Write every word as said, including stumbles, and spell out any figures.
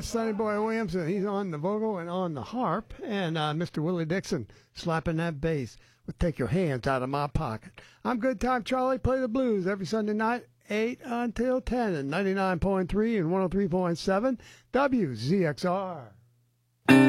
got Sonny Boy Williamson. He's on the vocal and on the harp. And uh, Mister Willie Dixon slapping that bass. Well, take your hands out of my pocket. I'm Good Time Charlie. Play the blues every Sunday night, eight until ten, and ninety-nine point three and one oh three point seven W Z X R.